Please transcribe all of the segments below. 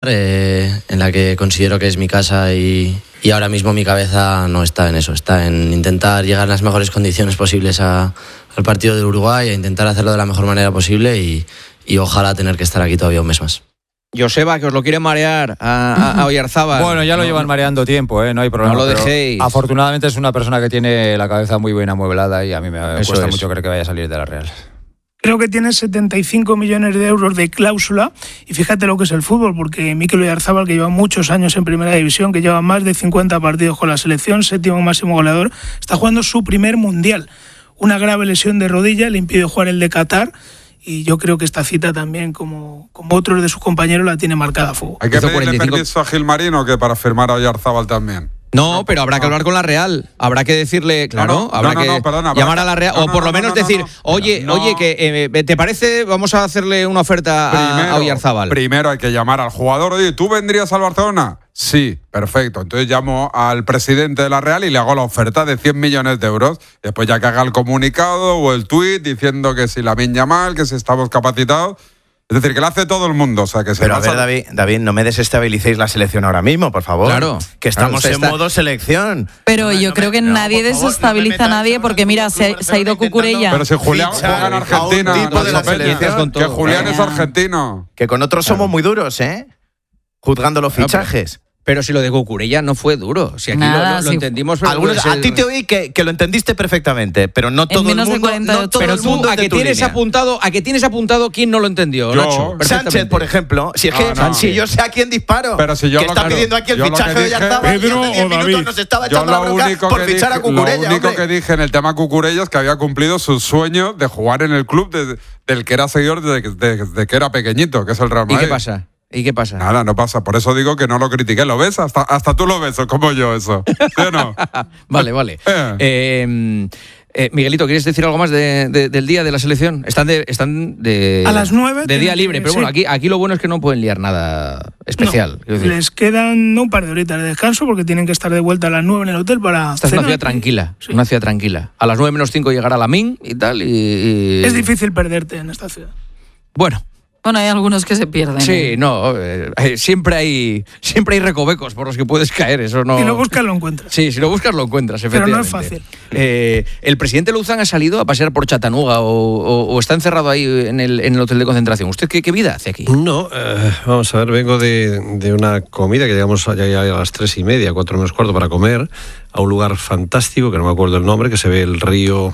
en la que considero que es mi casa y ahora mismo mi cabeza no está en eso, está en intentar llegar en las mejores condiciones posibles al partido de Uruguay, a intentar hacerlo de la mejor manera posible y ojalá tener que estar aquí todavía un mes más. Joseba, que os lo quiere marear a Oyarzábal. Bueno, ya lo llevan mareando tiempo, no hay problema. No lo dejéis. Afortunadamente es una persona que tiene la cabeza muy bien amueblada y a mí me cuesta mucho creer que vaya a salir de la Real. Creo que tiene 75 millones de euros de cláusula y fíjate lo que es el fútbol, porque Mikel Oyarzábal, que lleva muchos años en Primera División, que lleva más de 50 partidos con la selección, 7º máximo goleador, está jugando su primer mundial. Una grave lesión de rodilla le impide jugar el de Qatar y yo creo que esta cita también, como otros de sus compañeros, la tiene marcada a fuego. ¿Hay que pedirle permiso a Gilmarín o qué para firmar a Oyarzábal también? No, pero habrá que hablar con la Real. Habrá que decirle, claro, habrá que llamar a la Real, o por lo menos decir, oye, que ¿te parece? Vamos a hacerle una oferta a Oyarzábal. Primero hay que llamar al jugador. Oye, ¿tú vendrías al Barcelona? Sí, perfecto. Entonces llamo al presidente de la Real y le hago la oferta de 100 millones de euros. Después ya que haga el comunicado o el tuit diciendo que si Lamine Yamal, que si estamos capacitados. Es decir, que lo hace todo el mundo. O sea, que pero a ver, David, no me desestabilicéis la selección ahora mismo, por favor. Claro. Que estamos en modo selección. Pero yo creo que nadie desestabiliza a nadie porque, mira, se ha ido Cucurella. Pero si Julián juega en Argentina, que Julián es argentino. Que con otros somos muy duros, juzgando los fichajes. Pero si lo de Cucurella no fue duro. Si aquí lo entendimos. Algunos, a ti te oí que lo entendiste perfecamente, pero no todo el mundo. Pero tú, a que tienes apuntado, ¿quién no lo entendió, Nacho? Sánchez, por ejemplo. Si es que si yo sé a quién disparo. Pero si yo que está pidiendo aquí el fichaje de Oyarzábal. Pedro o David. Nos estaba echando la bronca por fichar a Cucurella. Lo único que dije en el tema Cucurella es que había cumplido su sueño de jugar en el club del que era seguidor desde que era pequeñito, que es el Real Madrid. ¿Y qué pasa? Nada, no pasa. Por eso digo que no lo critiqué. ¿Lo ves? Hasta tú lo ves, como yo, eso. ¿Sí o no? Vale. Miguelito, ¿quieres decir algo más del día de la selección? Están de a las 9 de día libre, pero bueno, aquí lo bueno es que no pueden liar nada especial. No, les quedan un par de horitas de descanso porque tienen que estar de vuelta a las 9 en el hotel para Esta es una ciudad tranquila, una ciudad tranquila. A las 9 menos 5 llegará Lamine y tal. Es difícil perderte en esta ciudad. Bueno, hay algunos que se pierden. Sí, siempre hay recovecos por los que puedes caer, eso no. Si lo buscas lo encuentras. Sí, si lo buscas lo encuentras, efectivamente. Pero no es fácil. ¿El presidente Luzán ha salido a pasear por Chattanooga o está encerrado ahí en el hotel de concentración? ¿Usted qué vida hace aquí? No, vamos a ver, vengo de una comida que llegamos ya a las 3:30, 4 menos cuarto para comer, a un lugar fantástico, que no me acuerdo el nombre, que se ve el río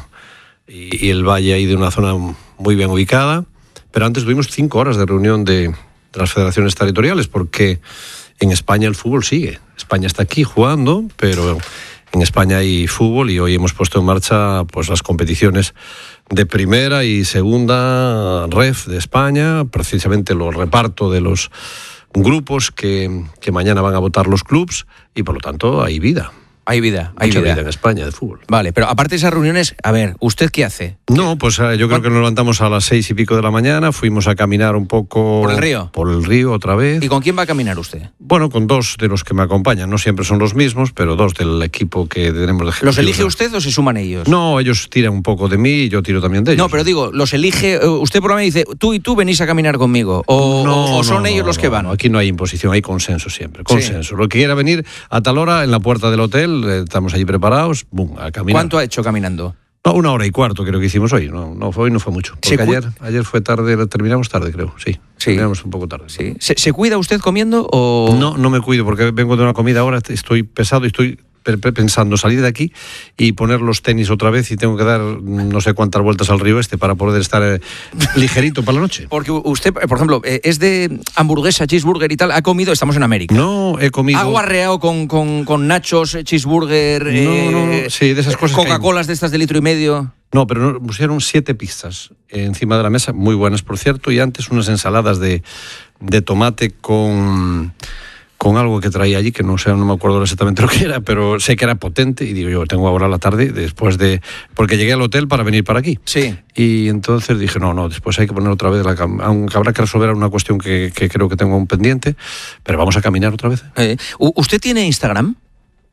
y el valle ahí de una zona muy bien ubicada. Pero antes tuvimos 5 horas de reunión de las federaciones territoriales, porque en España el fútbol sigue. España está aquí jugando, pero en España hay fútbol y hoy hemos puesto en marcha pues las competiciones de primera y segunda ref de España, precisamente los reparto de los grupos que mañana van a votar los clubs y por lo tanto hay vida. Hay vida en España de fútbol. Vale, pero aparte de esas reuniones, a ver, ¿usted qué hace? No, pues yo creo que nos levantamos a las 6 y pico de la mañana, fuimos a caminar un poco... ¿Por el río? Por el río otra vez. ¿Y con quién va a caminar usted? Bueno, con 2 de los que me acompañan, no siempre son los mismos, pero 2 del equipo que tenemos de ejecutivos. ¿Los elige usted o se suman ellos? No, ellos tiran un poco de mí y yo tiro también de ellos. No, pero digo, los elige, usted por lo menos dice, tú y tú venís a caminar conmigo, o son ellos los que van. No, aquí no hay imposición, hay consenso siempre, consenso. Sí. Lo que quiera venir a tal hora en la puerta del hotel, estamos allí preparados, a caminar. ¿Cuánto ha hecho caminando? No, 1 hora y cuarto creo que hicimos hoy. Hoy no fue mucho. Porque ayer fue tarde, terminamos tarde, creo. Sí. Terminamos un poco tarde. Sí. ¿Se cuida usted comiendo o...? No me cuido porque vengo de una comida ahora, estoy pesado y estoy pensando salir de aquí y poner los tenis otra vez y tengo que dar no sé cuántas vueltas al río para poder estar ligerito para la noche. Porque usted, por ejemplo, es de hamburguesa, cheeseburger y tal, ha comido, estamos en América. No, he comido... ¿Ha guarreado con nachos, cheeseburger, no, sí, de esas cosas Coca-Colas de estas de 1,5 litros? No, pero nos pusieron 7 pizzas encima de la mesa, muy buenas por cierto, y antes unas ensaladas de tomate con algo que traía allí, que no me acuerdo exactamente lo que era, pero sé que era potente, y digo, yo tengo ahora la tarde, porque llegué al hotel para venir para aquí. Sí. Y entonces dije, no, después hay que poner otra vez aunque habrá que resolver una cuestión que creo que tengo un pendiente, pero vamos a caminar otra vez. ¿Usted tiene Instagram?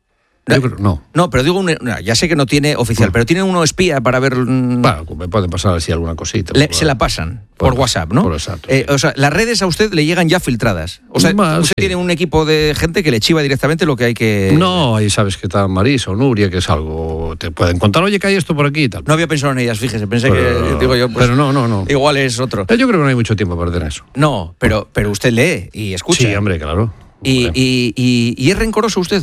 Yo creo, no. No, pero digo, ya sé que no tiene oficial, pero tiene uno espía para ver... Bueno, me pueden pasar así alguna cosita. Se la pasan por WhatsApp, ¿no? Por exacto. O sea, las redes a usted le llegan ya filtradas. O sea, usted tiene un equipo de gente que le chiva directamente lo que hay que... No, ahí sabes que está Marisa o Nuria, que es algo... Te pueden contar, oye, que hay esto por aquí y tal. No había pensado en ellas, fíjese. Pensé que, digo yo, pues, pero no. Igual es otro. Yo creo que no hay mucho tiempo para perder eso. No, pero usted lee y escucha. Sí, hombre, claro. ¿Y es rencoroso usted?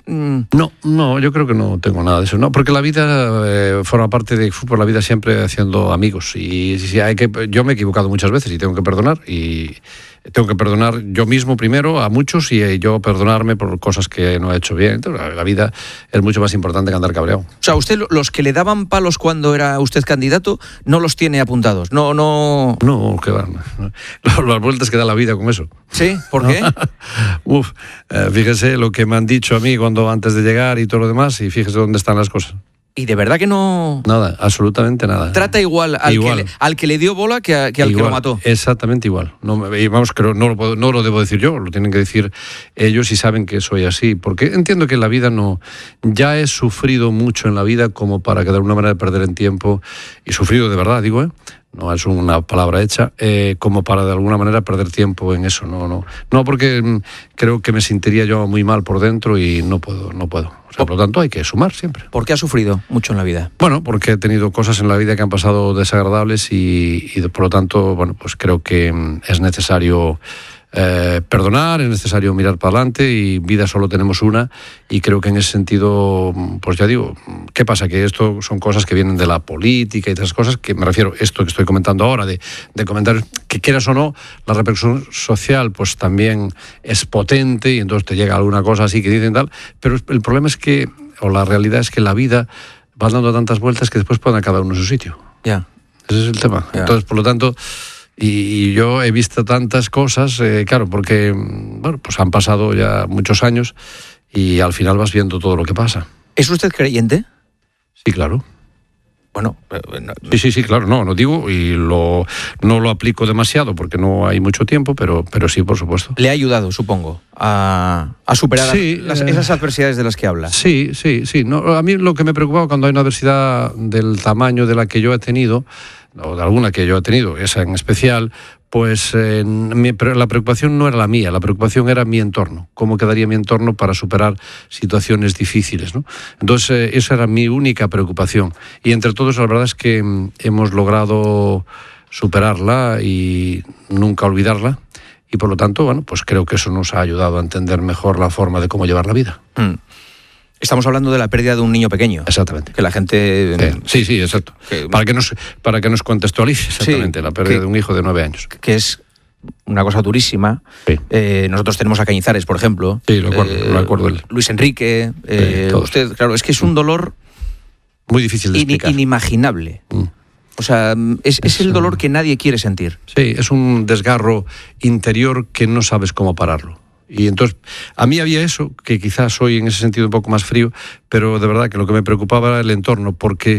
No, yo creo que no tengo nada de eso. No, porque la vida forma parte de fútbol, la vida siempre haciendo amigos. Y yo me he equivocado muchas veces y tengo que perdonar. Y tengo que perdonar yo mismo primero a muchos y yo perdonarme por cosas que no he hecho bien. Entonces, la vida es mucho más importante que andar cabreado. O sea, usted los que le daban palos cuando era usted candidato no los tiene apuntados. No, que van. Las vueltas que da la vida con eso. ¿Sí? ¿Por qué? Fíjese lo que me han dicho a mí antes de llegar y todo lo demás, y fíjese dónde están las cosas. Y de verdad que no... Nada, absolutamente nada. Trata igual al que le dio bola que al que lo mató. Exactamente igual. Creo, no lo debo decir yo, lo tienen que decir ellos y saben que soy así. Porque entiendo que en la vida ya he sufrido mucho en la vida como para que de alguna manera perder en tiempo, y sufrido de verdad, digo, no es una palabra hecha, como para de alguna manera perder tiempo en eso. No, porque creo que me sentiría yo muy mal por dentro y no puedo. O sea, por lo tanto, hay que sumar siempre. ¿Por qué ha sufrido mucho en la vida? Bueno, porque he tenido cosas en la vida que han pasado desagradables y por lo tanto, pues creo que es necesario perdonar, es necesario mirar para adelante, y vida solo tenemos una, y creo que en ese sentido, pues ya digo, ¿qué pasa? Que esto son cosas que vienen de la política y otras cosas, que me refiero a esto que estoy comentando ahora, de comentarios, que quieras o no, la repercusión social pues también es potente, y entonces te llega alguna cosa así que dicen tal, pero el problema es que, o la realidad es que la vida va dando tantas vueltas que después pueden acabar uno en su sitio. Ya. Ese es el tema. Entonces, por lo tanto... Y yo he visto tantas cosas, claro, porque bueno, pues han pasado ya muchos años y al final vas viendo todo lo que pasa. ¿Es usted creyente? Sí, claro. Bueno, sí, claro, no digo, y no lo aplico demasiado porque no hay mucho tiempo, pero sí, por supuesto. ¿Le ha ayudado, supongo, a superar esas adversidades de las que habla? Sí. No, a mí lo que me preocupaba cuando hay una adversidad del tamaño de la que yo he tenido, o de alguna que yo he tenido, esa en especial, pues la preocupación no era la mía, la preocupación era mi entorno, cómo quedaría mi entorno para superar situaciones difíciles, ¿no? Entonces, esa era mi única preocupación. Y entre todos, la verdad es que hemos logrado superarla y nunca olvidarla. Y por lo tanto, bueno, pues creo que eso nos ha ayudado a entender mejor la forma de cómo llevar la vida. Estamos hablando de la pérdida de un niño pequeño. Exactamente. Que la gente... Sí, exacto. Para que nos contextualice exactamente la pérdida de un hijo de 9 años. Que es una cosa durísima. Sí. Nosotros tenemos a Cañizares, por ejemplo. Sí, lo acuerdo él. Luis Enrique. Usted, claro, es que es un dolor... Muy difícil de explicar. Inimaginable. O sea, es el dolor que nadie quiere sentir. Sí, es un desgarro interior que no sabes cómo pararlo. Y entonces, a mí había eso, que quizás soy en ese sentido un poco más frío, pero de verdad que lo que me preocupaba era el entorno, porque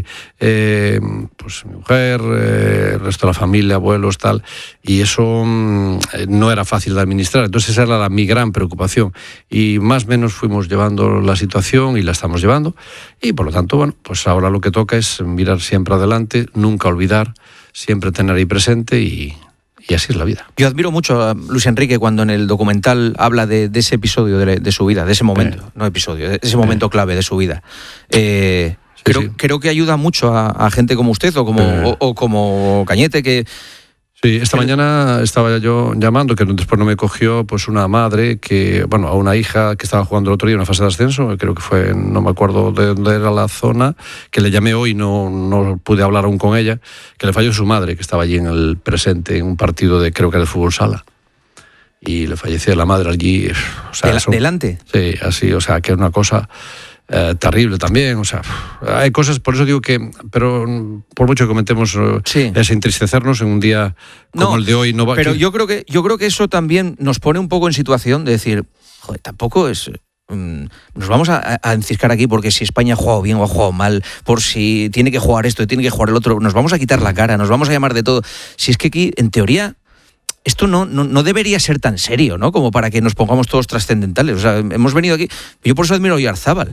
pues mi mujer, el resto de la familia, abuelos, tal, y eso no era fácil de administrar. Entonces esa era mi gran preocupación. Y más o menos fuimos llevando la situación y la estamos llevando. Y por lo tanto, bueno, pues ahora lo que toca es mirar siempre adelante, nunca olvidar, siempre tener ahí presente y así es la vida. Yo admiro mucho a Luis Enrique cuando en el documental habla de ese episodio de su vida, de ese momento, no episodio, de ese momento clave de su vida. Creo que ayuda mucho a gente como usted o como Cañete, que... Sí, esta mañana estaba yo llamando, que después no me cogió, pues una madre a una hija que estaba jugando el otro día en una fase de ascenso, creo que fue, no me acuerdo de dónde era la zona, que le llamé hoy, no pude hablar aún con ella, que le falló su madre, que estaba allí en el presente, en un partido creo que de fútbol sala. Y le falleció la madre allí. O sea, ¿Delante? Sí, así, o sea, que es una cosa... terrible también, o sea, hay cosas, por eso digo que, pero por mucho que comentemos, es entristecernos en un día como el de hoy. No va, pero yo creo que eso también nos pone un poco en situación de decir, joder, tampoco es... nos vamos a enciscar aquí porque si España ha jugado bien o ha jugado mal, por si tiene que jugar esto y tiene que jugar el otro, nos vamos a quitar la cara, nos vamos a llamar de todo. Si es que aquí, en teoría... Esto no debería ser tan serio, ¿no? Como para que nos pongamos todos trascendentales. O sea, hemos venido aquí... Yo por eso admiro a Oyarzábal.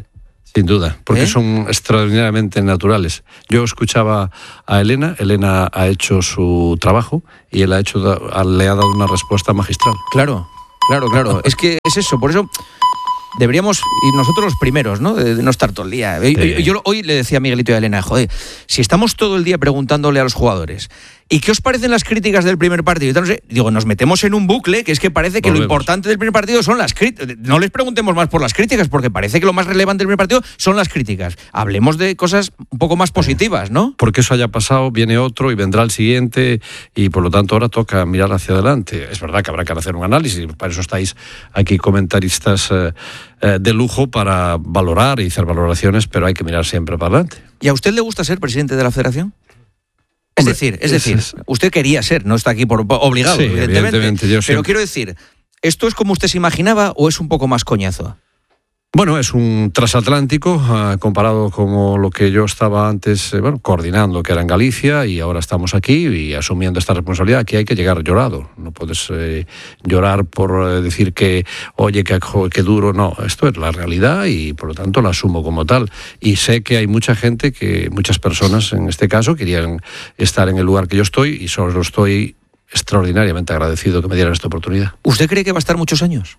Sin duda, porque son extraordinariamente naturales. Yo escuchaba a Elena ha hecho su trabajo y él le ha dado una respuesta magistral. Claro. Es que es eso, por eso deberíamos ir nosotros los primeros, ¿no? De no estar todo el día. Yo hoy le decía a Miguelito y a Elena, joder, si estamos todo el día preguntándole a los jugadores, ¿y qué os parecen las críticas del primer partido? Y tal, no sé, digo, nos metemos en un bucle que es que parece que lo importante del primer partido son las críticas. No les preguntemos más por las críticas, porque parece que lo más relevante del primer partido son las críticas. Hablemos de cosas un poco más positivas, ¿no? Porque eso haya pasado, viene otro y vendrá el siguiente, y por lo tanto ahora toca mirar hacia adelante. Es verdad que habrá que hacer un análisis, para eso estáis aquí comentaristas de lujo, para valorar y hacer valoraciones, pero hay que mirar siempre para adelante. ¿Y a usted le gusta ser presidente de la Federación? Es decir, usted quería ser, no está aquí por obligado, sí, evidentemente. Pero siempre. Quiero decir, ¿esto es como usted se imaginaba o es un poco más coñazo? Bueno, es un transatlántico comparado con lo que yo estaba antes coordinando, que era en Galicia, y ahora estamos aquí y asumiendo esta responsabilidad. Aquí hay que llegar llorado. No puedes llorar por decir que, oye, que duro. No, esto es la realidad y por lo tanto la asumo como tal. Y sé que hay muchas personas en este caso querían estar en el lugar que yo estoy, y solo estoy extraordinariamente agradecido que me dieran esta oportunidad. ¿Usted cree que va a estar muchos años?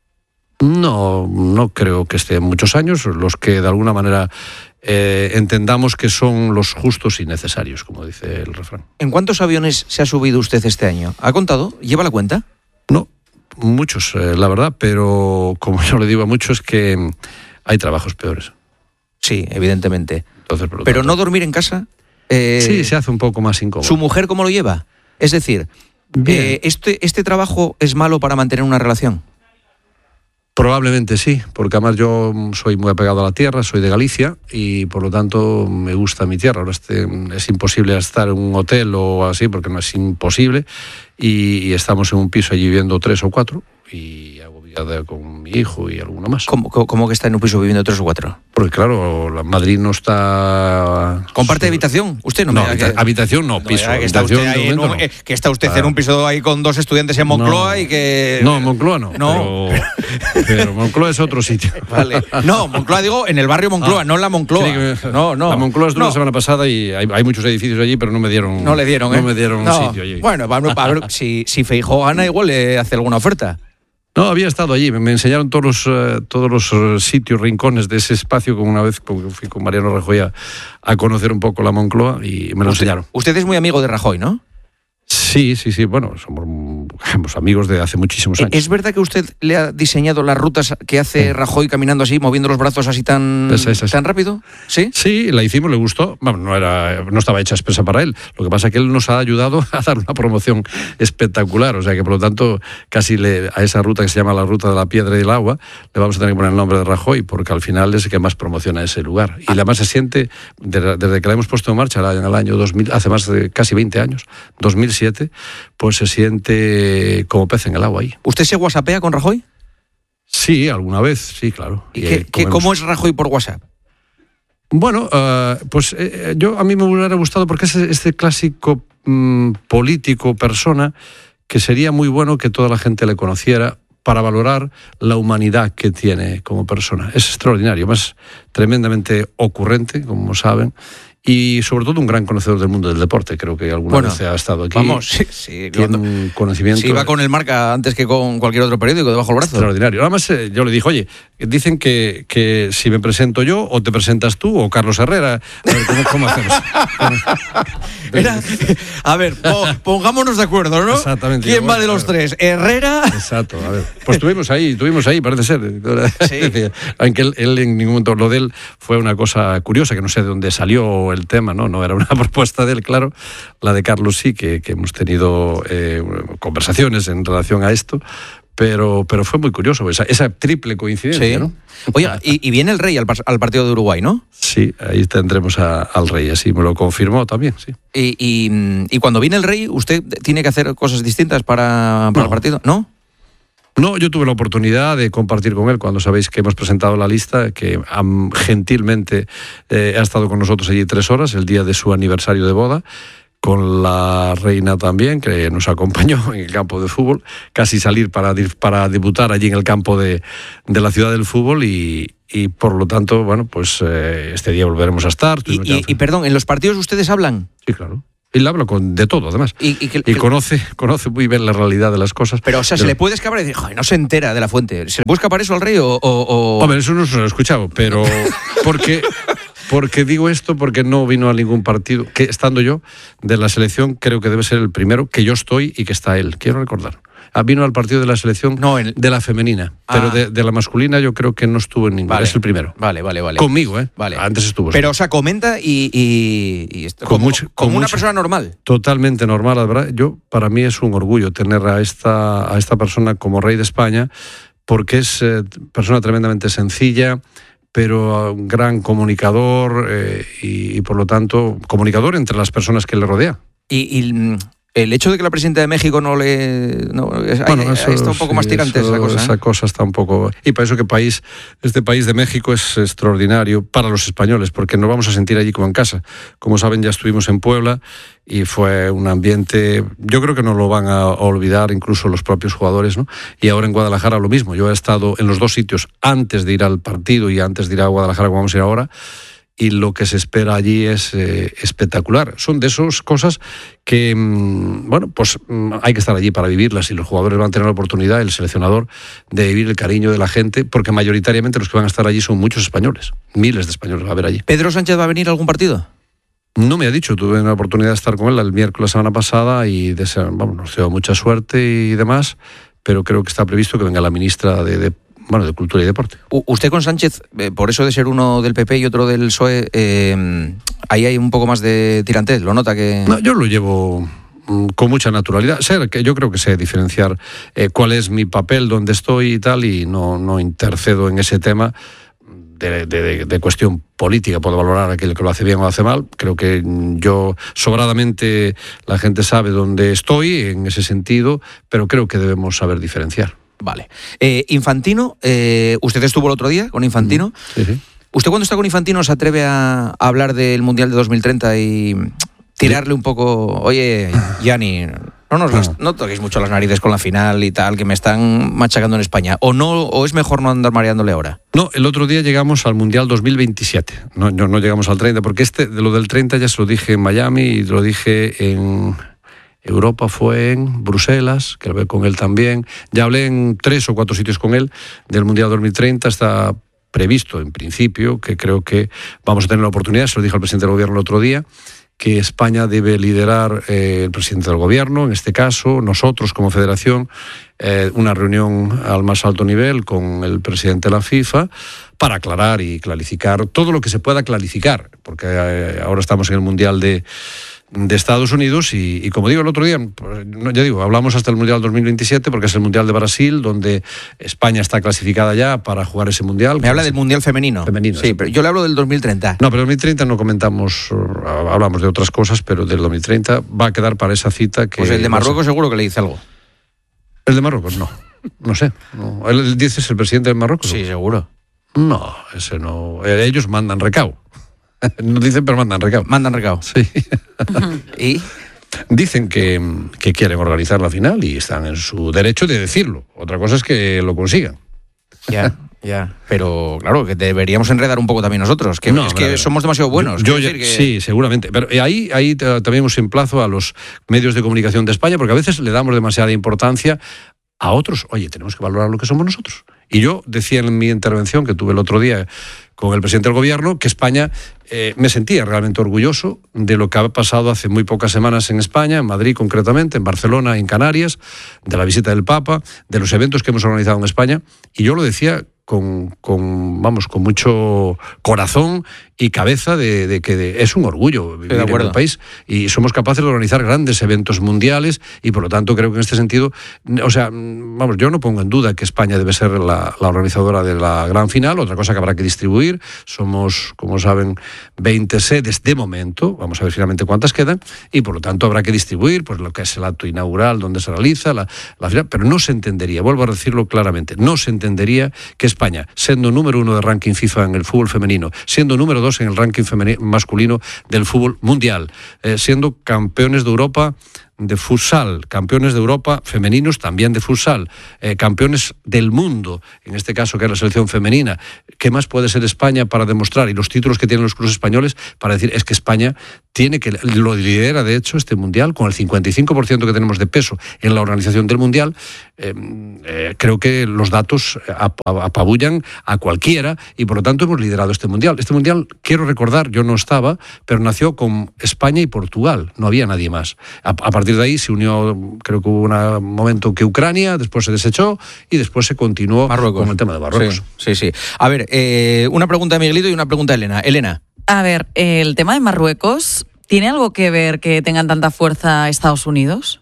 No creo que esté muchos años, los que de alguna manera entendamos que son los justos y necesarios, como dice el refrán. ¿En cuántos aviones se ha subido usted este año? ¿Ha contado? ¿Lleva la cuenta? No, muchos, la verdad, pero como yo le digo a muchos, que hay trabajos peores. Sí, evidentemente. Entonces, pero no dormir en casa. Sí, se hace un poco más incómodo. ¿Su mujer cómo lo lleva? Es decir, ¿este trabajo es malo para mantener una relación? Probablemente sí, porque además yo soy muy apegado a la tierra, soy de Galicia y por lo tanto me gusta mi tierra. Ahora es imposible estar en un hotel o así, porque no es imposible, y estamos en un piso allí viviendo 3 o 4 y hago vida con mi hijo y alguno más. ¿Cómo que está en un piso viviendo 3 o 4? Porque claro, Madrid no está... ¿Comparte habitación? Usted no me diga habitación no, piso. Que está usted, que está usted en un piso ahí con 2 estudiantes en Moncloa y que... No, Moncloa no. Pero Moncloa es otro sitio. Vale. No, Moncloa digo en el barrio Moncloa, no en la Moncloa. No. La Moncloa estuvo la semana pasada y hay muchos edificios allí, pero no me dieron... No le dieron, No me dieron sitio allí. Bueno, si Feijóo gana, igual le hace alguna oferta. No, había estado allí, me enseñaron todos los sitios, rincones de ese espacio, como una vez fui con Mariano Rajoy a conocer un poco la Moncloa y me lo enseñaron. Usted es muy amigo de Rajoy, ¿no? Sí, bueno, somos amigos de hace muchísimos años. ¿Es verdad que usted le ha diseñado las rutas que hace Rajoy caminando así, moviendo los brazos así tan rápido? ¿Sí? Sí, la hicimos, le gustó. Bueno, no estaba hecha expresa para él. Lo que pasa es que él nos ha ayudado a dar una promoción espectacular. O sea que, por lo tanto, casi a esa ruta que se llama la Ruta de la Piedra y el Agua, le vamos a tener que poner el nombre de Rajoy, porque al final es el que más promociona ese lugar. Y además se siente, desde que la hemos puesto en marcha en el año 2000, hace más de casi 20 años, 2007, pues se siente como pez en el agua ahí. ¿Usted se whatsappea con Rajoy? Sí, alguna vez, sí, claro. ¿Y cómo es Rajoy por WhatsApp? Bueno, pues a mí me hubiera gustado, porque es este clásico político, persona, que sería muy bueno que toda la gente le conociera para valorar la humanidad que tiene como persona. Es extraordinario, más tremendamente ocurrente, como saben, y sobre todo un gran conocedor del mundo del deporte. Creo que alguna vez ha estado aquí. Vamos, sí. Tiene un conocimiento. Sí, va con el Marca antes que con cualquier otro periódico debajo del brazo. Extraordinario. Además, yo le dije, oye, dicen que si me presento yo, o te presentas tú, o Carlos Herrera. A ver, ¿cómo hacemos? A ver, pongámonos de acuerdo, ¿no? Exactamente. ¿Quién va de los tres? ¿Herrera? Exacto, a ver. Pues estuvimos ahí, parece ser. Sí. Aunque él en ningún momento, lo de él fue una cosa curiosa, que no sé de dónde salió el tema, no era una propuesta de él, claro. La de Carlos sí, que hemos tenido conversaciones en relación a esto, pero fue muy curioso, esa triple coincidencia, sí. ¿no? Oye, y viene el Rey al partido de Uruguay, ¿no? Sí, ahí tendremos al Rey, así me lo confirmó también, sí. Y cuando viene el Rey, ¿usted tiene que hacer cosas distintas para el partido? ¿No? No, yo tuve la oportunidad de compartir con él cuando sabéis que hemos presentado la lista, que gentilmente ha estado con nosotros allí 3 horas, el día de su aniversario de boda, con la reina también, que nos acompañó en el campo de fútbol, casi salir para debutar allí en el campo de la ciudad del fútbol y por lo tanto, bueno, pues este día volveremos a estar. Y perdón, ¿en los partidos ustedes hablan? Sí, claro. Y le hablo de todo, además. Y conoce muy bien la realidad de las cosas. Pero, o sea, ¿se le puede escapar y decir, joder, no se entera de la fuente? ¿Se le puede escapar eso al rey o...? Hombre, eso no se lo he escuchado, pero... Porque digo esto porque no vino a ningún partido, que estando yo de la selección, creo que debe ser el primero, que yo estoy y que está él. Quiero recordar. Vino al partido de la selección de la femenina, pero de la masculina yo creo que no estuvo en ninguno. Es el primero. Vale. Conmigo, Vale. Antes estuvo. Pero, o sea, comenta como una persona normal. Totalmente normal, la verdad. Para mí es un orgullo tener a esta persona como rey de España, porque es persona tremendamente sencilla, pero un gran comunicador y por lo tanto, comunicador entre las personas que le rodea. Y el hecho de que la presidenta de México está un poco más tirante esa cosa. Esa cosa está un poco... Y para eso que este país de México es extraordinario para los españoles, porque nos vamos a sentir allí como en casa. Como saben, ya estuvimos en Puebla y fue un ambiente... Yo creo que no lo van a olvidar incluso los propios jugadores, ¿no? Y ahora en Guadalajara lo mismo. Yo he estado en los dos sitios antes de ir al partido y antes de ir a Guadalajara, como vamos a ir ahora, y lo que se espera allí es espectacular. Son de esas cosas que, bueno, pues hay que estar allí para vivirlas y los jugadores van a tener la oportunidad, el seleccionador, de vivir el cariño de la gente, porque mayoritariamente los que van a estar allí son muchos españoles. Miles de españoles va a haber allí. ¿Pedro Sánchez va a venir a algún partido? No me ha dicho, tuve una oportunidad de estar con él el miércoles la semana pasada y nos deseo mucha suerte y demás, pero creo que está previsto que venga la ministra de Cultura y Deporte. Usted con Sánchez, por eso de ser uno del PP y otro del PSOE, ahí hay un poco más de tirantez, ¿lo nota que...? No, yo lo llevo con mucha naturalidad. Yo creo que sé diferenciar cuál es mi papel, dónde estoy y tal, y no intercedo en ese tema de cuestión política. Puedo valorar aquel que lo hace bien o lo hace mal. Creo que yo sobradamente la gente sabe dónde estoy en ese sentido, pero creo que debemos saber diferenciar. Vale. Infantino, usted estuvo el otro día con Infantino. Sí. ¿Usted cuando está con Infantino se atreve a hablar del Mundial de 2030 y tirarle un poco, oye, Gianni, no toquéis mucho las narices con la final y tal, que me están machacando en España? ¿O es mejor no andar mareándole ahora? No, el otro día llegamos al Mundial 2027. No llegamos al 30, porque de lo del 30 ya se lo dije en Miami y lo dije en... Europa fue en Bruselas, que hablé con él también. Ya hablé en 3 o 4 sitios con él del Mundial 2030. Está previsto, en principio, que creo que vamos a tener la oportunidad, se lo dije al presidente del gobierno el otro día, que España debe liderar el presidente del gobierno, en este caso, nosotros como federación, una reunión al más alto nivel con el presidente de la FIFA para aclarar y clarificar todo lo que se pueda clarificar, porque ahora estamos en el Mundial de Estados Unidos y como digo el otro día, hablamos hasta el Mundial 2027 porque es el Mundial de Brasil donde España está clasificada ya para jugar ese Mundial. Me habla del Mundial femenino. Sí, pero yo le hablo del 2030. No, pero el 2030 no comentamos, hablamos de otras cosas, pero del 2030 va a quedar para esa cita que... Pues el de Marruecos seguro que le dice algo. El de Marruecos no sé. No. ¿Él dice es el presidente de Marruecos? Sí, seguro. No, ese no. Ellos mandan recao. No dicen, pero mandan recao. Mandan recao. Sí. ¿Y? Dicen que quieren organizar la final y están en su derecho de decirlo. Otra cosa es que lo consigan. Ya. Pero claro, que deberíamos enredar un poco también nosotros, que somos demasiado buenos. Sí, seguramente. Pero ahí también os emplazo a los medios de comunicación de España, porque a veces le damos demasiada importancia a otros. Oye, tenemos que valorar lo que somos nosotros. Y yo decía en mi intervención que tuve el otro día con el presidente del gobierno que España, me sentía realmente orgulloso de lo que ha pasado hace muy pocas semanas en España, en Madrid concretamente, en Barcelona, en Canarias, de la visita del Papa, de los eventos que hemos organizado en España. Y yo lo decía con mucho corazón y cabeza de que es un orgullo vivir en el país y somos capaces de organizar grandes eventos mundiales y por lo tanto creo que en este sentido, yo no pongo en duda que España debe ser la organizadora de la gran final. Otra cosa que habrá que distribuir, somos, como saben, 20 sedes de momento, vamos a ver finalmente cuántas quedan y por lo tanto habrá que distribuir pues lo que es el acto inaugural donde se realiza la final, pero no se entendería, vuelvo a decirlo claramente, no se entendería que España, siendo número 1 de ranking FIFA en el fútbol femenino, siendo número 2 en el ranking masculino del fútbol mundial, siendo campeones de Europa de futsal, campeones de Europa femeninos también de futsal, campeones del mundo, en este caso que es la selección femenina. ¿Qué más puede ser España para demostrar? Y los títulos que tienen los clubes españoles para decir, es que España tiene que, lo lidera de hecho este mundial, con el 55% que tenemos de peso en la organización del mundial. Creo que los datos apabullan a cualquiera y por lo tanto hemos liderado este mundial. Este mundial, quiero recordar, yo no estaba, pero nació con España y Portugal, no había nadie más. A partir de ahí se unió, creo que hubo un momento que Ucrania, después se desechó y después se continuó con el tema de Marruecos. Sí. A ver, una pregunta de Miguelito y una pregunta de Elena. Elena. A ver, el tema de Marruecos, ¿tiene algo que ver que tengan tanta fuerza Estados Unidos?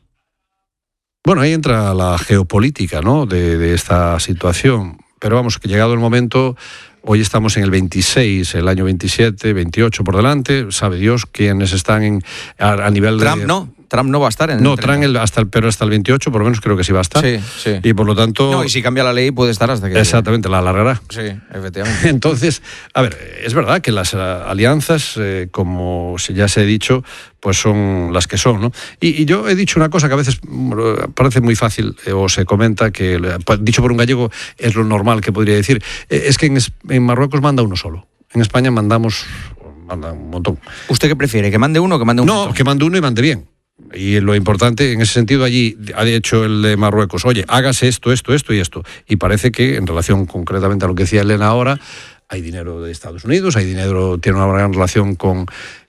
Bueno, ahí entra la geopolítica, ¿no?, de esta situación. Pero vamos, que llegado el momento, hoy estamos en el 26, el año 27, 28 por delante, sabe Dios quiénes están a nivel de... Trump no va a estar en el... No, Trump pero hasta el 28 por lo menos creo que sí va a estar. Sí. Y por lo tanto... No, y si cambia la ley puede estar hasta que... Exactamente, la alargará. Sí, efectivamente. Entonces, a ver, es verdad que las alianzas, como ya se ha dicho, pues son las que son, ¿no? Y yo he dicho una cosa que a veces parece muy fácil o se comenta, que dicho por un gallego es lo normal que podría decir, es que en Marruecos manda uno solo. En España manda un montón. ¿Usted qué prefiere? ¿Que mande uno o que mande un montón? No, que mande uno y mande bien. Y lo importante, en ese sentido, allí ha hecho el de Marruecos, oye, hágase esto y esto. Y parece que, en relación concretamente a lo que decía Elena ahora, hay dinero de Estados Unidos, tiene una gran relación con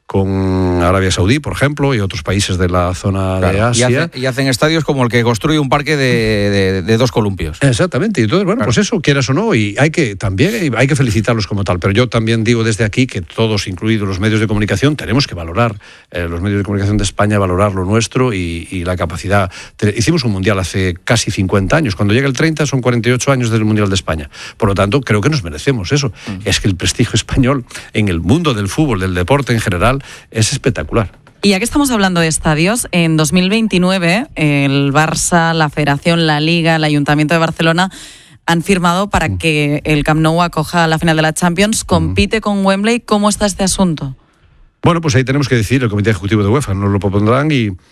Arabia Saudí, por ejemplo, y otros países de la zona de Asia. Y hacen estadios como el que construye un parque de 2 columpios. Exactamente. Y entonces, bueno, pues eso, quieras o no, y hay que felicitarlos como tal. Pero yo también digo desde aquí que todos, incluidos los medios de comunicación, tenemos que valorar, los medios de comunicación de España, valorar lo nuestro y la capacidad. Hicimos un mundial hace casi 50 años. Cuando llega el 30 son 48 años del Mundial de España. Por lo tanto, creo que nos merecemos eso. Es que el prestigio español en el mundo del fútbol, del deporte en general, es espectacular. Y ya que estamos hablando de estadios, en 2029 el Barça, la Federación, la Liga, el Ayuntamiento de Barcelona han firmado para que el Camp Nou acoja la final de la Champions. ¿Compite con Wembley? ¿Cómo está este asunto? Bueno, pues ahí tenemos que decir, el Comité Ejecutivo de UEFA nos lo propondrán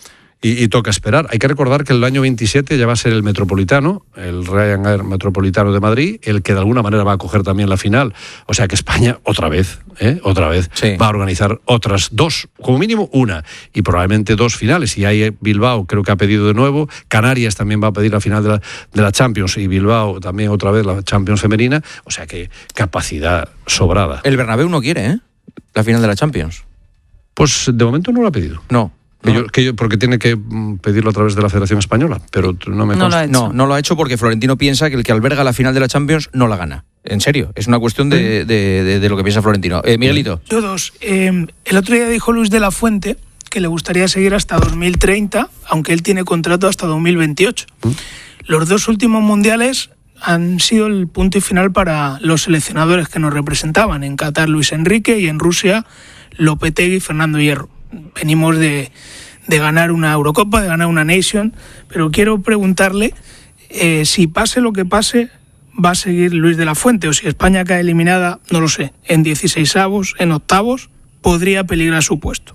y toca esperar. Hay que recordar que el año 27 ya va a ser el Metropolitano, el Ryanair Metropolitano de Madrid, el que de alguna manera va a acoger también la final. O sea que España, otra vez, va a organizar otras 2, como mínimo una, y probablemente 2 finales. Y ahí Bilbao creo que ha pedido de nuevo, Canarias también va a pedir la final de la Champions, y Bilbao también otra vez la Champions femenina. O sea que capacidad sobrada. El Bernabéu no quiere, la final de la Champions. Pues de momento no lo ha pedido. No. Porque tiene que pedirlo a través de la Federación Española, pero no me consta. No lo ha hecho porque Florentino piensa que el que alberga la final de la Champions no la gana. En serio, es una cuestión de lo que piensa Florentino. Miguelito. Yo dos. El otro día dijo Luis de la Fuente que le gustaría seguir hasta 2030, aunque él tiene contrato hasta 2028. Los 2 últimos mundiales han sido el punto y final para los seleccionadores que nos representaban. En Qatar, Luis Enrique, y en Rusia, Lopetegui y Fernando Hierro. Venimos de ganar una Eurocopa, de ganar una Nation, pero quiero preguntarle si pase lo que pase, ¿va a seguir Luis de la Fuente? O si España cae eliminada, no lo sé, en 16avos, en octavos, podría peligrar su puesto.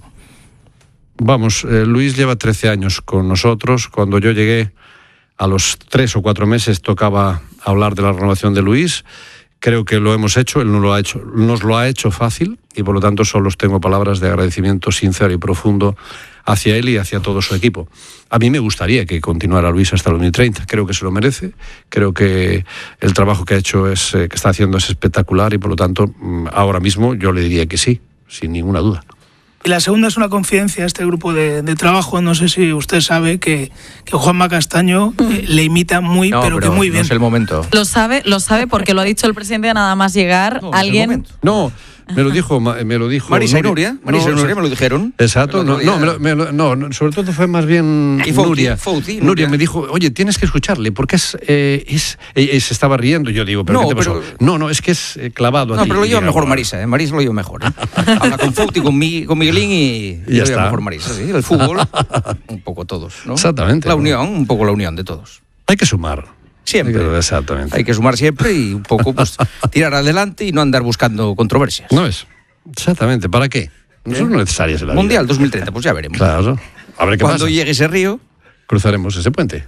Vamos, Luis lleva 13 años con nosotros. Cuando yo llegué, a los 3 o 4 meses tocaba hablar de la renovación de Luis. Creo que lo hemos hecho, él nos lo ha hecho fácil, y por lo tanto solo tengo palabras de agradecimiento sincero y profundo hacia él y hacia todo su equipo. A mí me gustaría que continuara Luis hasta el 2030, creo que se lo merece, creo que el trabajo que ha hecho que está haciendo es espectacular, y por lo tanto ahora mismo yo le diría que sí, sin ninguna duda. Y la segunda es una confidencia a este grupo de trabajo. No sé si usted sabe que Juanma Castaño le imita muy, pero que muy bien. No es el momento. Lo sabe porque lo ha dicho el presidente nada más llegar. Alguien... No, me lo dijo Marisa y Nuria. Marisa y Nuria me lo dijeron. Exacto. No, sobre todo fue más bien Nuria. Nuria me dijo, oye, tienes que escucharle, porque se estaba riendo. Yo digo, ¿pero qué te pasó? No, es que es clavado. No, pero lo lleva mejor Marisa, Marisa lo lleva mejor. Habla con Fouti, con Miguelín y ya lo está. lleva mejor Marisa. ¿Sí? El fútbol, un poco todos, ¿no? Exactamente. La unión, un poco la unión de todos. Hay que sumar. Siempre. Exactamente. Hay que sumar siempre y un poco tirar adelante y no andar buscando controversias. No es. Exactamente, ¿para qué? No son necesarias en la Mundial vida. 2030, pues ya veremos. Claro, a ver qué Cuando pasa. llegue ese río... Cruzaremos ese puente.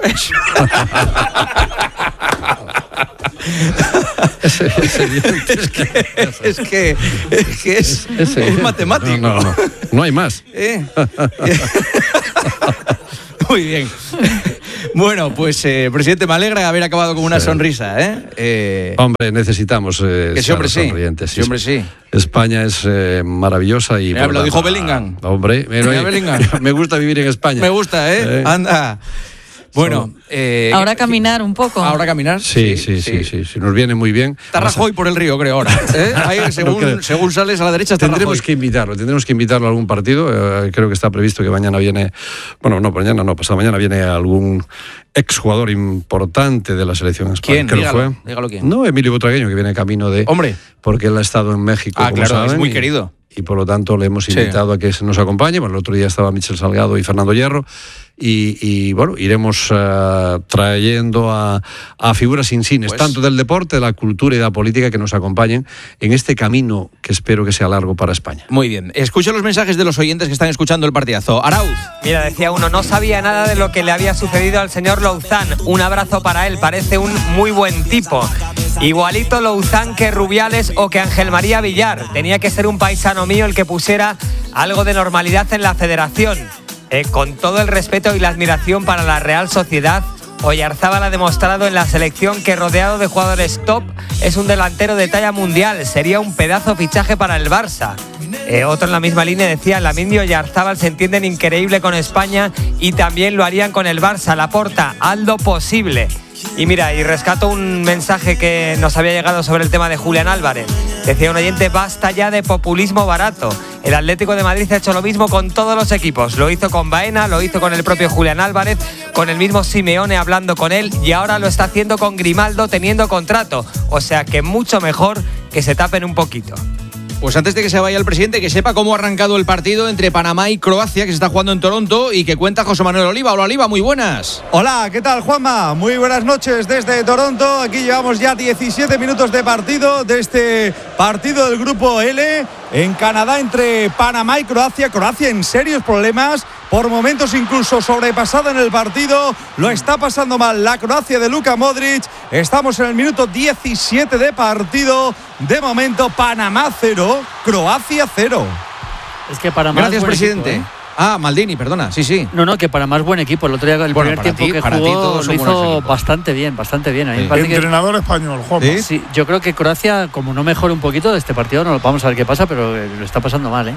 Es que es matemático. No hay más. Muy bien. Bueno, pues presidente, me alegra haber acabado con una sonrisa. Hombre, necesitamos que sí, hombre, sonrientes. Sí, hombre, sí. España es maravillosa y... Mira, me lo dijo Bellingham. Hombre, Bellingham. Me gusta vivir en España. Me gusta, Anda. Bueno, ahora caminar un poco. Ahora caminar. Sí, nos viene muy bien. Está Rajoy por el río, creo, ahora. Ahí, según sales a la derecha, está tendremos Rajoy. Tendremos que invitarlo a algún partido. Creo que está previsto que mañana viene, pasado mañana viene algún exjugador importante de la selección española. ¿Quién? Dígalo quién. No, Emilio Butragueño, que viene camino de... Hombre. Porque él ha estado en México, como claro, saben, es muy querido. Y por lo tanto le hemos invitado a que nos acompañe. Bueno, el otro día estaba Michel Salgado y Fernando Hierro. Y bueno, iremos trayendo a figuras insignes, tanto del deporte, de la cultura y de la política, que nos acompañen en este camino que espero que sea largo para España. Muy bien. Escucho los mensajes de los oyentes que están escuchando el partidazo. Arauz. Mira, decía uno, no sabía nada de lo que le había sucedido al señor Louzán. Un abrazo para él, parece un muy buen tipo. Igualito Louzán que Rubiales o que Ángel María Villar. Tenía que ser un paisano mío el que pusiera algo de normalidad en la federación. Con todo el respeto y la admiración para la Real Sociedad, Oyarzábal ha demostrado en la selección que rodeado de jugadores top es un delantero de talla mundial. Sería un pedazo fichaje para el Barça. Otro en la misma línea decía, Lamine y Oyarzábal se entienden increíble con España y también lo harían con el Barça. Laporta, haz lo posible. Y mira, y rescato un mensaje que nos había llegado sobre el tema de Julián Álvarez. Decía un oyente, basta ya de populismo barato. El Atlético de Madrid ha hecho lo mismo con todos los equipos. Lo hizo con Baena, lo hizo con el propio Julián Álvarez, con el mismo Simeone hablando con él y ahora lo está haciendo con Grimaldo teniendo contrato. O sea que mucho mejor que se tapen un poquito. Pues antes de que se vaya el presidente, que sepa cómo ha arrancado el partido entre Panamá y Croacia, que se está jugando en Toronto y que cuenta José Manuel Oliva. Hola, Oliva, muy buenas. Hola, ¿qué tal, Juanma? Muy buenas noches desde Toronto. Aquí llevamos ya 17 minutos de partido, de este partido del Grupo L en Canadá entre Panamá y Croacia. Croacia en serios problemas, por momentos incluso sobrepasada en el partido. Lo está pasando mal la Croacia de Luka Modric. Estamos en el minuto 17 de partido. De momento, Panamá 0, Croacia 0. Es que Panamá Gracias, es buen presidente. Equipo, Maldini, perdona, sí. No, que Panamá es buen equipo. El otro día, el primer tiempo que jugó, lo hizo bastante bien. A mí me parece entrenador español, Juan. Sí, yo creo que Croacia, como no mejore un poquito de este partido, no vamos a ver qué pasa, pero lo está pasando mal,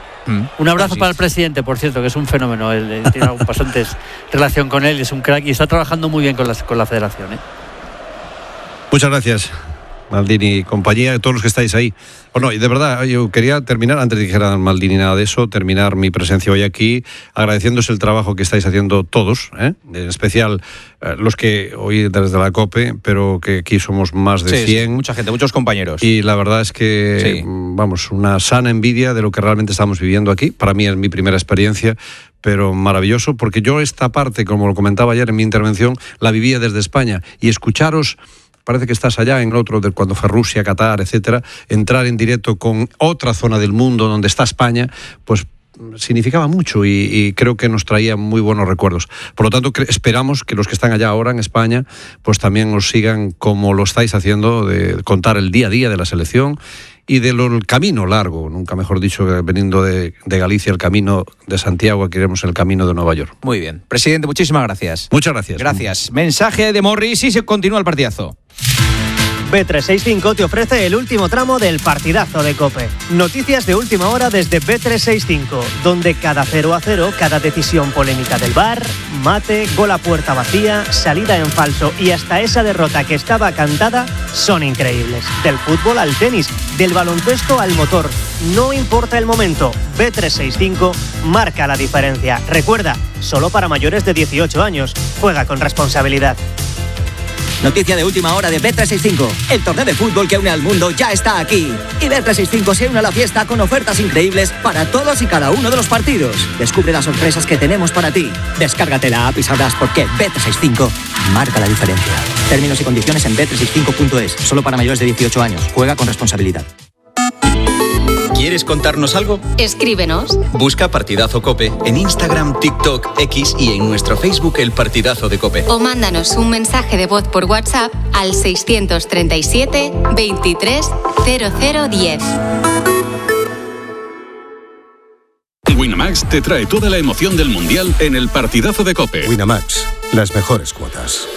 Un abrazo para el presidente, por cierto, que es un fenómeno. Él tiene bastante relación con él, es un crack y está trabajando muy bien con la federación. Muchas gracias, Maldini y compañía, todos los que estáis ahí. Bueno, y de verdad, yo quería terminar, antes de que dijeran Maldini nada de eso, terminar mi presencia hoy aquí agradeciéndose el trabajo que estáis haciendo todos, en especial los que hoy desde la COPE, pero que aquí somos más de 100. Sí, mucha gente, muchos compañeros. Y la verdad es que, vamos, una sana envidia de lo que realmente estamos viviendo aquí. Para mí es mi primera experiencia, pero maravilloso, porque yo esta parte, como lo comentaba ayer en mi intervención, la vivía desde España. Y escucharos... Parece que estás allá en otro, de cuando fue Rusia, Qatar, etcétera. Entrar en directo con otra zona del mundo donde está España, pues significaba mucho y creo que nos traía muy buenos recuerdos. Por lo tanto, esperamos que los que están allá ahora en España, pues también nos sigan como lo estáis haciendo, de contar el día a día de la selección y del camino largo, nunca mejor dicho, veniendo de Galicia, el camino de Santiago, aquí iremos el camino de Nueva York. Muy bien. Presidente, muchísimas gracias. Muchas gracias. Gracias. Mensaje de Morris y se continúa el partidazo. Bet365 te ofrece el último tramo del partidazo de COPE. Noticias de última hora desde Bet365, donde cada 0-0, cada decisión polémica del VAR, mate, gol a puerta vacía, salida en falso y hasta esa derrota que estaba cantada son increíbles. Del fútbol al tenis, del baloncesto al motor. No importa el momento, Bet365 marca la diferencia. Recuerda, solo para mayores de 18 años. Juega con responsabilidad. Noticia de última hora de Bet365. El torneo de fútbol que une al mundo ya está aquí. Y Bet365 se une a la fiesta con ofertas increíbles para todos y cada uno de los partidos. Descubre las sorpresas que tenemos para ti. Descárgate la app y sabrás por qué Bet365 marca la diferencia. Términos y condiciones en bet365.es. Solo para mayores de 18 años. Juega con responsabilidad. ¿Quieres contarnos algo? Escríbenos. Busca Partidazo COPE en Instagram, TikTok, X y en nuestro Facebook El Partidazo de COPE. O mándanos un mensaje de voz por WhatsApp al 637 23 0010. Winamax te trae toda la emoción del Mundial en el Partidazo de COPE. Winamax, las mejores cuotas.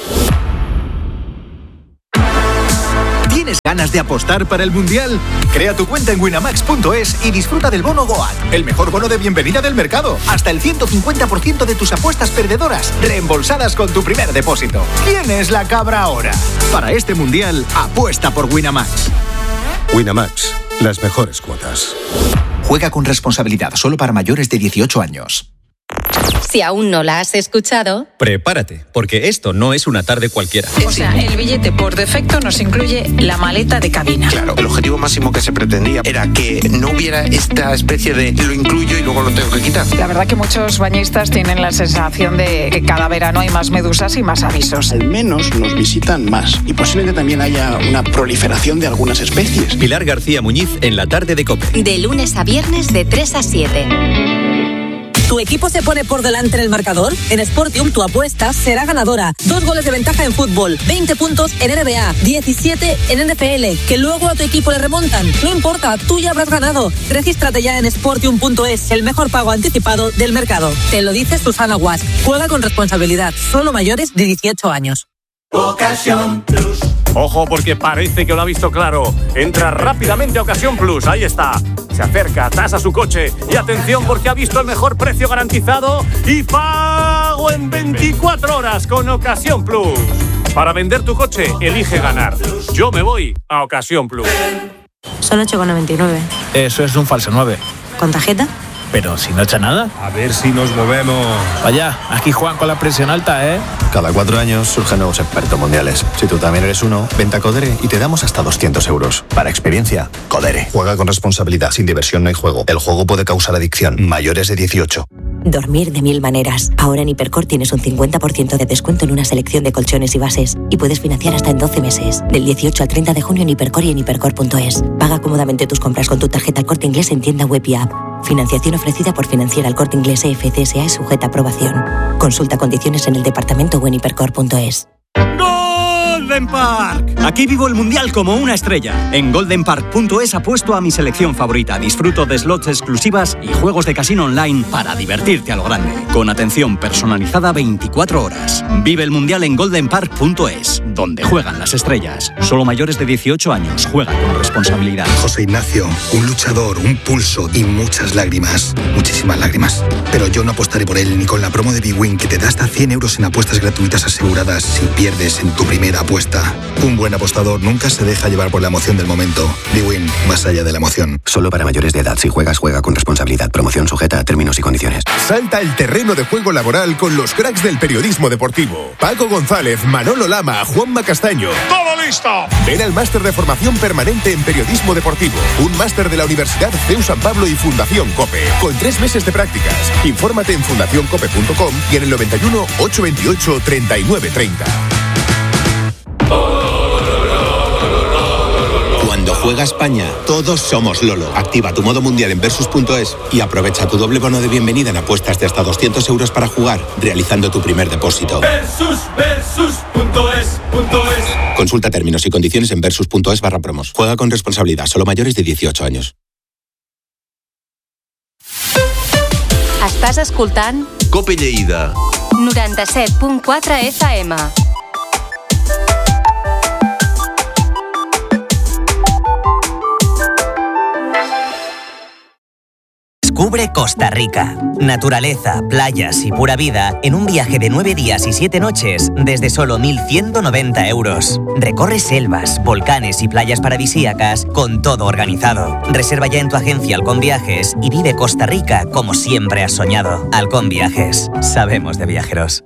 ¿Tienes ganas de apostar para el Mundial? Crea tu cuenta en winamax.es y disfruta del bono Goat, el mejor bono de bienvenida del mercado. Hasta el 150% de tus apuestas perdedoras reembolsadas con tu primer depósito. ¿Quién es la cabra ahora? Para este Mundial, apuesta por Winamax. Winamax, las mejores cuotas. Juega con responsabilidad, solo para mayores de 18 años. Si aún no la has escuchado, Prepárate, porque esto no es una tarde cualquiera. O sea, el billete por defecto nos incluye la maleta de cabina. Claro, el objetivo máximo que se pretendía era que no hubiera esta especie de lo incluyo y luego lo tengo que quitar. La verdad que muchos bañistas tienen la sensación de que cada verano hay más medusas y más avisos. Al menos nos visitan más y posiblemente también haya una proliferación de algunas especies. Pilar García Muñiz en la tarde de COPE. de lunes a viernes de 3 a 7. ¿Tu equipo se pone por delante en el marcador? En Sportium tu apuesta será ganadora. 2 goles de ventaja en fútbol, 20 puntos en NBA, 17 en NFL, que luego a tu equipo le remontan. No importa, tú ya habrás ganado. Regístrate ya en Sportium.es, el mejor pago anticipado del mercado. Te lo dice Susana Guas. Juega con responsabilidad, solo mayores de 18 años. Ocasión Plus. Ojo, porque parece que lo ha visto claro. Entra rápidamente a Ocasión Plus, ahí está. Se acerca, tasa su coche y atención porque ha visto el mejor precio garantizado y pago en 24 horas con Ocasión Plus. Para vender tu coche, elige ganar. Yo me voy a Ocasión Plus. Son 8,99. Eso es un falso 9. ¿Con tarjeta? Pero si no echa nada. A ver si nos movemos. Vaya, aquí juegan con la presión alta, ¿eh? Cada 4 años surgen nuevos expertos mundiales. Si tú también eres uno, vente a Codere y te damos hasta 200 euros. Para experiencia, Codere. Juega con responsabilidad. Sin diversión no hay juego. El juego puede causar adicción. Mayores de 18. Dormir de 1000 maneras. Ahora en Hipercor tienes un 50% de descuento en una selección de colchones y bases. Y puedes financiar hasta en 12 meses. Del 18 al 30 de junio en Hipercor y en hipercor.es. Paga cómodamente tus compras con tu tarjeta El Corte Inglés en tienda web y app. Financiación ofrecida por Financiera El Corte Inglés EFCSA es sujeta a aprobación. Consulta condiciones en el departamento o en hipercor.es. Golden Park. Aquí vivo el Mundial como una estrella. En goldenpark.es apuesto a mi selección favorita. Disfruto de slots exclusivas y juegos de casino online para divertirte a lo grande. Con atención personalizada 24 horas. Vive el Mundial en goldenpark.es, donde juegan las estrellas. Solo mayores de 18 años. Juega con responsabilidad. José Ignacio, un luchador, un pulso y muchas lágrimas. Muchísimas lágrimas. Pero yo no apostaré por él ni con la promo de BWIN que te da hasta 100 euros en apuestas gratuitas aseguradas si pierdes en tu primera apuesta. Un buen apostador nunca se deja llevar por la emoción del momento. BWIN, más allá de la emoción. Solo para mayores de edad. Si juegas, juega con responsabilidad. Promoción sujeta a términos y condiciones. Salta al terreno de juego laboral con los cracks del periodismo deportivo. Paco González, Manolo Lama, Juanma Castaño. ¡Todo listo! Ven al máster de formación permanente en periodismo deportivo. Un máster de la Universidad CEU San Pablo y Fundación COPE. Con 3 meses de prácticas. Infórmate en fundacioncope.com y en el 91 828 3930. Cuando juega España, todos somos Lolo. Activa tu modo mundial en Versus.es y aprovecha tu doble bono de bienvenida en apuestas de hasta 200 euros para jugar, realizando tu primer depósito. Versus.es. Consulta términos y condiciones en Versus.es/promos. Juega con responsabilidad, solo mayores de 18 años. Estàs escoltant Cope Lleida 97.4 FM. Descubre Costa Rica. Naturaleza, playas y pura vida en un viaje de 9 días y 7 noches desde solo 1.190 euros. Recorre selvas, volcanes y playas paradisíacas con todo organizado. Reserva ya en tu agencia Halcón Viajes y vive Costa Rica como siempre has soñado. Halcón Viajes. Sabemos de viajeros.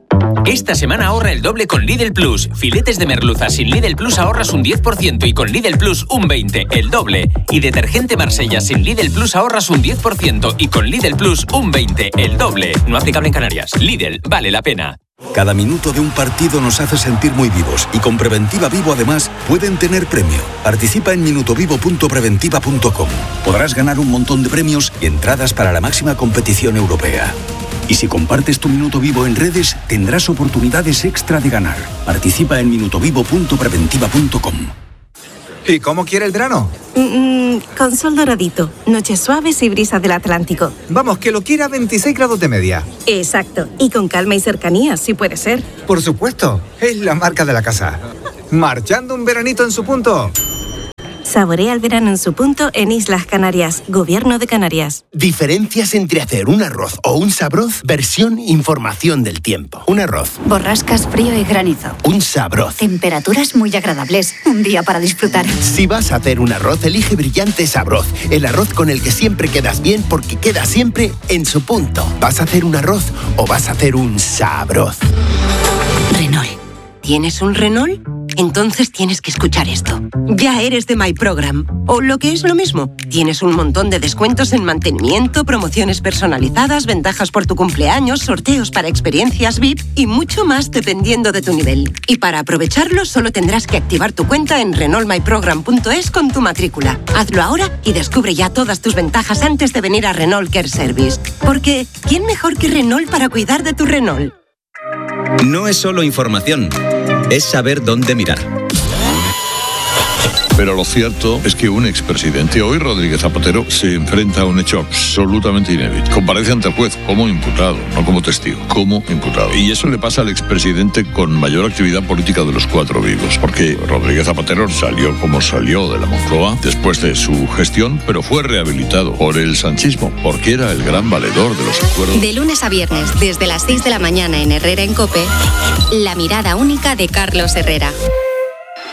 Esta semana ahorra el doble con Lidl Plus. Filetes de merluza sin Lidl Plus ahorras un 10% y con Lidl Plus un 20%, el doble. Y detergente Marsella sin Lidl Plus ahorras un 10% y con Lidl Plus un 20%, el doble. No aplicable en Canarias. Lidl, vale la pena. Cada minuto de un partido nos hace sentir muy vivos y con Preventiva Vivo además pueden tener premio. Participa en minutovivo.preventiva.com. Podrás ganar un montón de premios y entradas para la máxima competición europea. Y si compartes tu Minuto Vivo en redes, tendrás oportunidades extra de ganar. Participa en minutovivo.preventiva.com. ¿Y cómo quiere el verano? Con sol doradito, noches suaves y brisas del Atlántico. Vamos, que lo quiera a 26 grados de media. Exacto, y con calma y cercanía, si puede ser. Por supuesto, es la marca de la casa. Marchando un veranito en su punto. Saborea el verano en su punto en Islas Canarias, Gobierno de Canarias. Diferencias entre hacer un arroz o un sabroz, versión información del tiempo. Un arroz. Borrascas, frío y granizo. Un sabroz. Temperaturas muy agradables, un día para disfrutar. Si vas a hacer un arroz, elige Brillante Sabroz. El arroz con el que siempre quedas bien porque queda siempre en su punto. ¿Vas a hacer un arroz o vas a hacer un sabroz? Renault. ¿Tienes un Renault? Entonces tienes que escuchar esto. Ya eres de MyProgram. O lo que es lo mismo, tienes un montón de descuentos en mantenimiento, promociones personalizadas, ventajas por tu cumpleaños, sorteos para experiencias VIP y mucho más dependiendo de tu nivel. Y para aprovecharlo solo tendrás que activar tu cuenta en renaultmyprogram.es con tu matrícula. Hazlo ahora y descubre ya todas tus ventajas antes de venir a Renault Care Service. Porque, ¿quién mejor que Renault para cuidar de tu Renault? No es solo información, es saber dónde mirar. Pero lo cierto es que un expresidente, hoy Rodríguez Zapatero, se enfrenta a un hecho absolutamente inédito. Comparece ante el juez como imputado, no como testigo, como imputado. Y eso le pasa al expresidente con mayor actividad política de los cuatro vivos, porque Rodríguez Zapatero salió como salió de la Moncloa después de su gestión, pero fue rehabilitado por el sanchismo, porque era el gran valedor de los acuerdos. De lunes a viernes, desde las 6 de la mañana en Herrera en COPE, la mirada única de Carlos Herrera.